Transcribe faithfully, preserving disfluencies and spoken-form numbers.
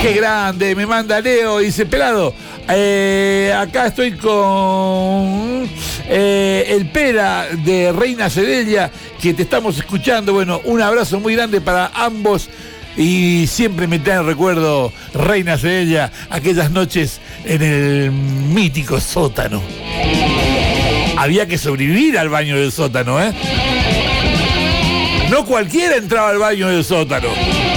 Qué grande, me manda Leo, dice, pelado, eh, acá estoy con eh, el Pera de Reina Sedelia, que te estamos escuchando. Bueno, un abrazo muy grande para ambos. Y siempre me trae recuerdo, Reina Sedelia, aquellas noches en el mítico sótano. Había que sobrevivir al baño del sótano, ¿eh? No cualquiera entraba al baño del sótano.